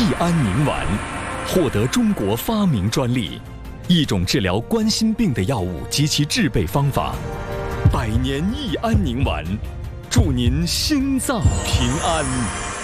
益安宁丸，获得中国发明专利，一种治疗冠心病的药物及其制备方法。百年益安宁丸，祝您心脏平安。